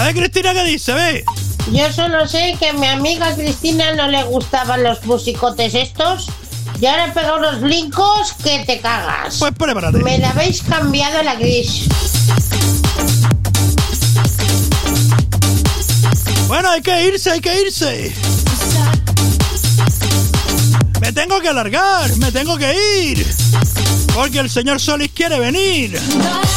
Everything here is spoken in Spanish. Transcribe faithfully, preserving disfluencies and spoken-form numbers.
A ver, Cristina, ¿qué dice? Ve. Yo solo sé que a mi amiga Cristina no le gustaban los musicotes estos y ahora pega unos blincos que te cagas. Pues prepárate. Me la habéis cambiado la gris. Bueno, hay que irse, hay que irse. Me tengo que alargar, me tengo que ir. Porque el señor Solís quiere venir.